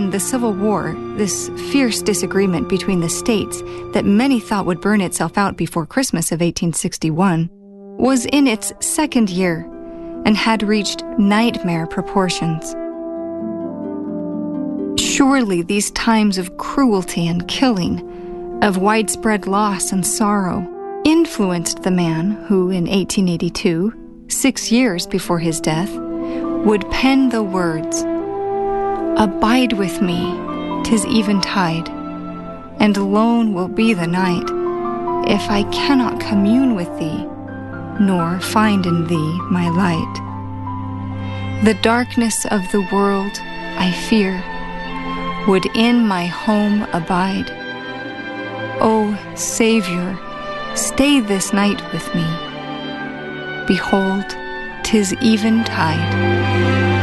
end, the Civil War, this fierce disagreement between the states that many thought would burn itself out before Christmas of 1861, was in its second year and had reached nightmare proportions. Surely these times of cruelty and killing, of widespread loss and sorrow, influenced the man who, in 1882, 6 years before his death, would pen the words, "Abide with me, 'tis eventide, and lone will be the night, if I cannot commune with thee, nor find in thee my light. The darkness of the world, I fear, would in my home abide. O Savior, stay this night with me. Behold, 'tis eventide."